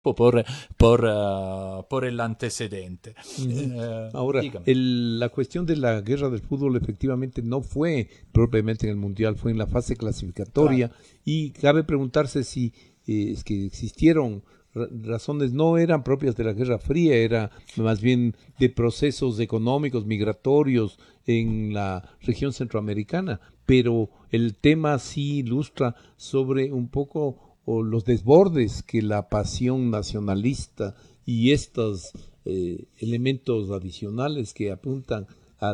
por, por el antecedente. Ujú. Ahora, Dígame. la cuestión de la guerra del fútbol efectivamente no fue propiamente en el Mundial, fue en la fase Claro. clasificatoria y cabe preguntarse si es que existieron razones, no eran propias de la Guerra Fría, era más bien de procesos económicos, migratorios en la región centroamericana, pero el tema sí ilustra sobre un poco o los desbordes que la pasión nacionalista y estos elementos adicionales que apuntan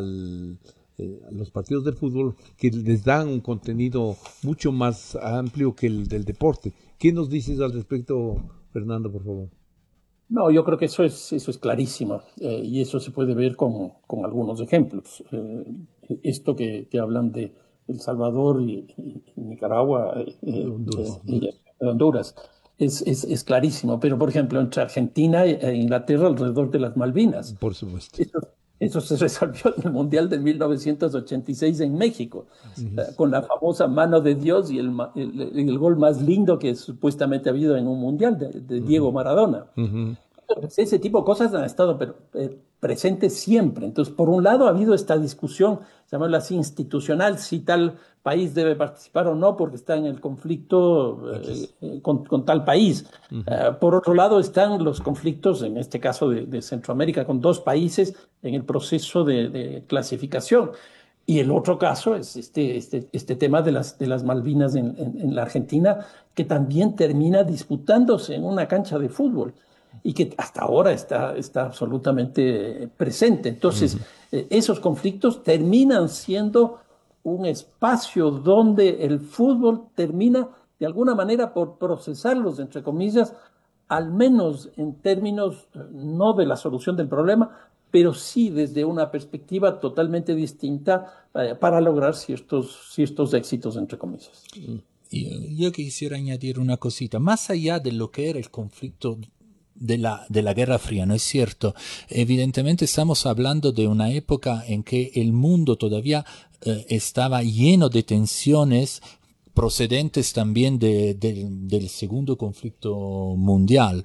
a los partidos de fútbol que les dan un contenido mucho más amplio que el del deporte. ¿Qué nos dices al respecto, Fernando, por favor? No, yo creo que eso es clarísimo y eso se puede ver con algunos ejemplos. Esto que hablan de El Salvador y Nicaragua Honduras. y Honduras es clarísimo, pero por ejemplo entre Argentina e Inglaterra alrededor de las Malvinas. Por supuesto. Eso, eso se resolvió en el Mundial de 1986 en México, Ujú. con la famosa mano de Dios y el gol más lindo que supuestamente ha habido en un Mundial de Ujú. Diego Maradona. Ujú. Ese tipo de cosas han estado presentes siempre. Entonces, por un lado, ha habido esta discusión, llamémosla así, institucional, si tal país debe participar o no, porque está en el conflicto X. con tal país. Ujú. Por otro lado, están los conflictos, en este caso de Centroamérica, con dos países en el proceso de clasificación. Y el otro caso es este tema de las Malvinas en la Argentina, que también termina disputándose en una cancha de fútbol y que hasta ahora está absolutamente presente. Entonces, Ujú. esos conflictos terminan siendo un espacio donde el fútbol termina de alguna manera por procesarlos, entre comillas, al menos en términos no de la solución del problema, pero sí desde una perspectiva totalmente distinta para lograr ciertos éxitos, entre comillas. Yo quisiera añadir una cosita, más allá de lo que era el conflicto de la Guerra Fría, ¿no es cierto? Evidentemente estamos hablando de una época en que el mundo todavía estaba lleno de tensiones procedentes también del segundo conflicto mundial.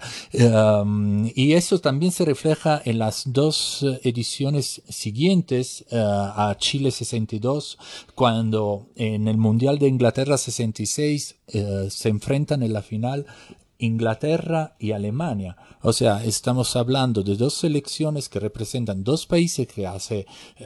Y eso también se refleja en las dos ediciones siguientes a Chile 62, cuando en el Mundial de Inglaterra 66 se enfrentan en la final Inglaterra y Alemania. O sea, estamos hablando de dos selecciones que representan dos países que hace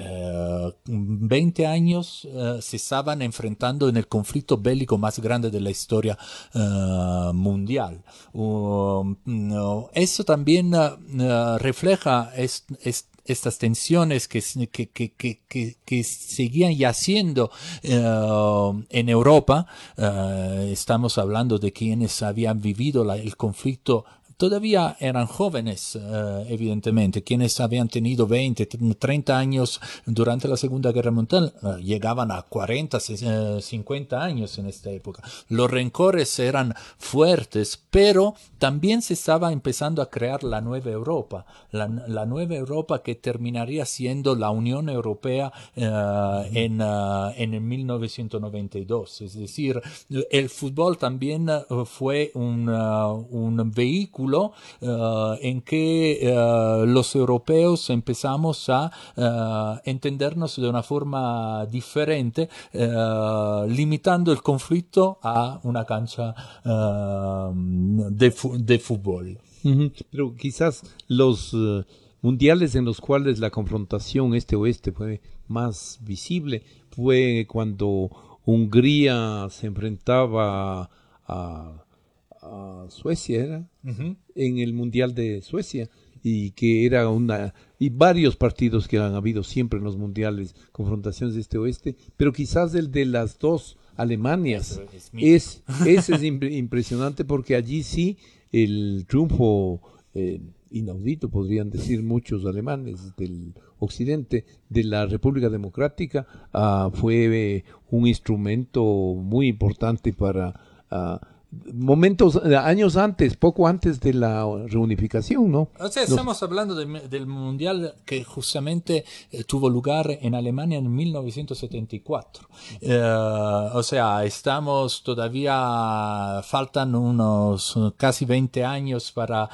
20 años se estaban enfrentando en el conflicto bélico más grande de la historia mundial. No, eso también refleja estas tensiones que seguían yaciendo en Europa. Estamos hablando de quienes habían vivido el conflicto. Todavía eran jóvenes, evidentemente, quienes habían tenido 20, 30 años durante la Segunda Guerra Mundial, llegaban a 40, 50 años en esta época. Los rencores eran fuertes, pero también se estaba empezando a crear la nueva Europa, la nueva Europa que terminaría siendo la Unión Europea en el 1992. Es decir, el fútbol también fue un vehículo en que los europeos empezamos a entendernos de una forma diferente, limitando el conflicto a una cancha de fútbol. Ujú. Pero quizás los mundiales en los cuales la confrontación este-oeste fue más visible fue cuando Hungría se enfrentaba a Suecia, ¿era? Uh -huh. En el Mundial de Suecia y que era y varios partidos que han habido siempre en los mundiales, confrontaciones de este-oeste, pero quizás el de las dos Alemanias ese es impresionante porque allí sí el triunfo inaudito, podrían decir muchos alemanes del occidente, de la República Democrática, fue un instrumento muy importante para momentos, años antes, poco antes de la reunificación, ¿no? O sea, estamos hablando del mundial que justamente tuvo lugar en Alemania en 1974. O sea, estamos todavía, faltan unos casi 20 años para